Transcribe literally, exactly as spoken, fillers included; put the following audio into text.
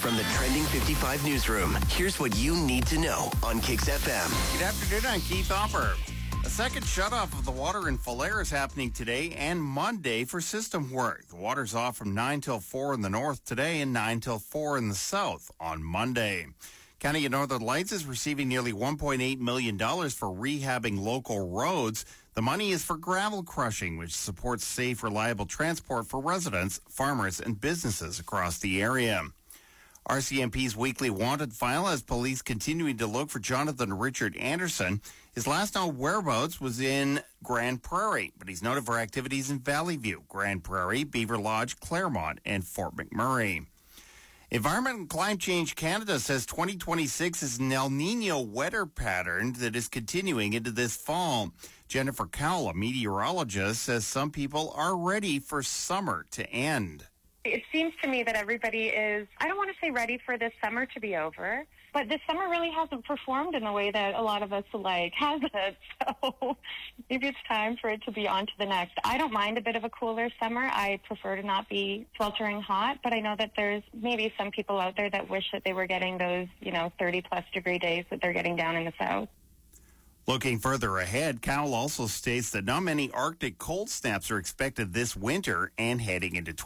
From the Trending fifty-five newsroom, here's what you need to know on Kix F M. Good afternoon, I'm Keith Hopper. A second shutoff of the water in Falher is happening today and Monday for system work. The water's off from nine till four in the north today and nine till four in the south on Monday. County of Northern Lights is receiving nearly one point eight million dollars for rehabbing local roads. The money is for gravel crushing, which supports safe, reliable transport for residents, farmers, and businesses across the area. R C M P's weekly wanted file has police continuing to look for Jonathan Richard Anderson. His last known whereabouts was in Grand Prairie, but he's noted for activities in Valley View, Grand Prairie, Beaver Lodge, Claremont, and Fort McMurray. Environment and Climate Change Canada says twenty twenty-six is an El Nino weather pattern that is continuing into this fall. Jennifer Cowell, a meteorologist, says some people are ready for summer to end. It seems to me that everybody is, I don't want to say ready for this summer to be over, but this summer really hasn't performed in the way that a lot of us like, has it? So maybe it's time for it to be on to the next. I don't mind a bit of a cooler summer. I prefer to not be sweltering hot, but I know that there's maybe some people out there that wish that they were getting those, you know, thirty plus degree days that they're getting down in the south. Looking further ahead, Cowell also states that not many Arctic cold snaps are expected this winter and heading into